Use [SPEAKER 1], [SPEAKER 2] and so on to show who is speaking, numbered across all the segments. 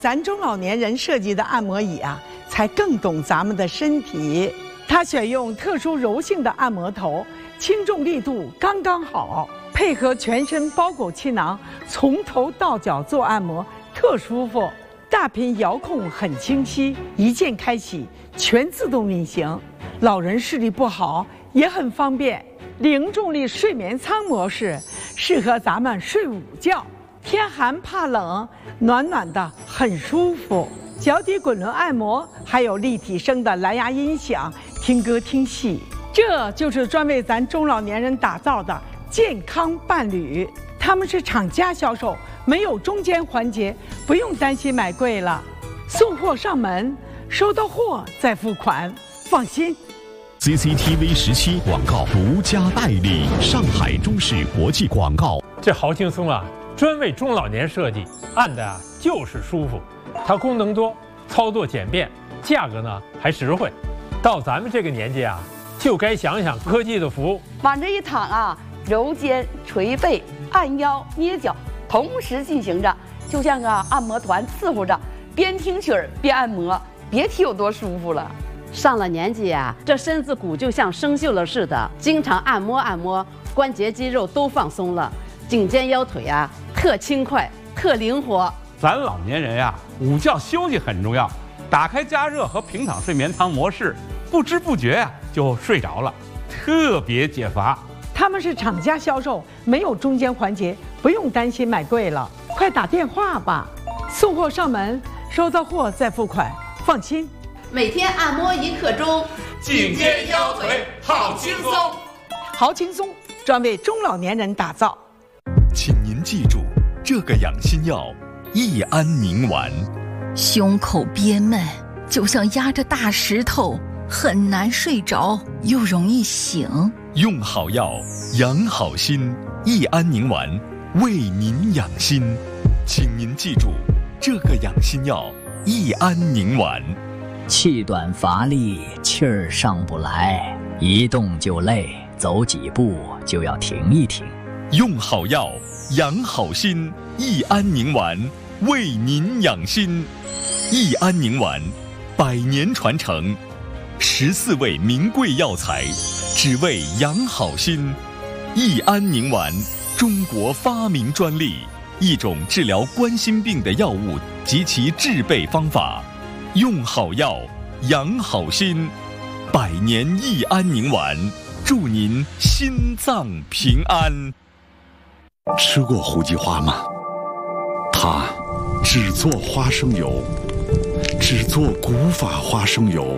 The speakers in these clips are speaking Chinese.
[SPEAKER 1] 咱中老年人设计的按摩椅啊，才更懂咱们的身体。它选用特殊柔性的按摩头，轻重力度刚刚好，配合全身包裹气囊，从头到脚做按摩特舒服。大屏遥控很清晰，一键开启，全自动运行。老人视力不好也很方便。零重力睡眠舱模式适合咱们睡午觉。天寒怕冷，暖暖的很舒服。脚底滚轮按摩，还有立体声的蓝牙音响，听歌听戏。这就是专为咱中老年人打造的健康伴侣。他们是厂家销售，没有中间环节，不用担心买贵了。送货上门，收到货再付款，放心。
[SPEAKER 2] CCTV 17广告独家代理，上海中视国际广告。
[SPEAKER 3] 这好轻松啊！专为中老年设计，按的就是舒服。它功能多，操作简便，价格呢还实惠。到咱们这个年纪啊，就该想想科技的福。
[SPEAKER 4] 往这一躺啊，揉肩、捶背、按腰、捏脚，同时进行着，就像个按摩团伺候着，边听曲儿边按摩，别提有多舒服了。
[SPEAKER 5] 上了年纪啊，这身子骨就像生锈了似的，经常按摩按摩，关节肌肉都放松了，颈肩腰腿啊特轻快特灵活。
[SPEAKER 6] 咱老年人呀，午觉休息很重要，打开加热和平躺睡眠舱模式，不知不觉呀就睡着了，特别解乏。
[SPEAKER 1] 他们是厂家销售，没有中间环节，不用担心买贵了。快打电话吧，送货上门，收到货再付款，放心。
[SPEAKER 5] 每天按摩1刻钟，
[SPEAKER 7] 颈肩腰腿好轻松，
[SPEAKER 1] 好轻松，专为中老年人打造。
[SPEAKER 2] 请您记住，这个养心药益安宁丸。
[SPEAKER 8] 胸口憋闷，就像压着大石头，很难睡着，又容易醒。
[SPEAKER 2] 用好药，养好心，益安宁丸为您养心。请您记住，这个养心药益安宁丸。
[SPEAKER 9] 气短乏力，气儿上不来，一动就累，走几步就要停一停。
[SPEAKER 2] 用好药，养好心，益安宁丸为您养心。益安宁丸100年传承，14味名贵药材，只为养好心。益安宁丸，中国发明专利，一种治疗冠心病的药物及其制备方法。用好药，养好心，100年益安宁丸，祝您心脏平安。
[SPEAKER 10] 吃过胡姬花吗？它只做花生油，只做古法花生油，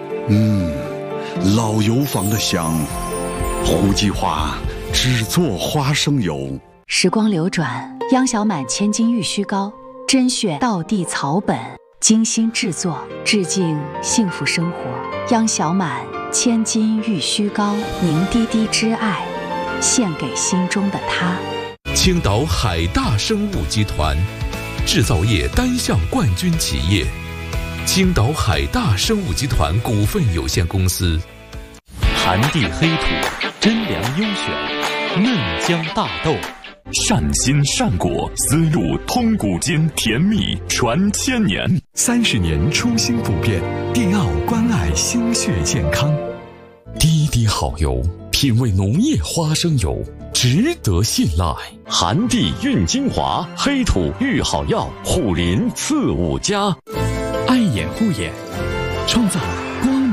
[SPEAKER 10] 老油坊的香。胡姬花只做花生油。
[SPEAKER 11] 时光流转，央小满千金玉须膏，甄选道地草本，精心制作，致敬幸福生活。央小满千金玉须膏，凝滴滴之爱，献给心中的他。
[SPEAKER 12] 青岛海大生物集团，制造业单项冠军企业。青岛海大生物集团股份有限公司。
[SPEAKER 13] 寒地黑土，真粮优选，嫩江大豆。
[SPEAKER 2] 善心善果，丝路通古今，甜蜜传千年。
[SPEAKER 14] 30年初心不变，迪奥关爱心血健康。
[SPEAKER 12] 滴滴好油，品味农业花生油，值得信赖。
[SPEAKER 13] 寒地孕精华，黑土育好药，护林4、5家。
[SPEAKER 14] 爱眼护眼，创造光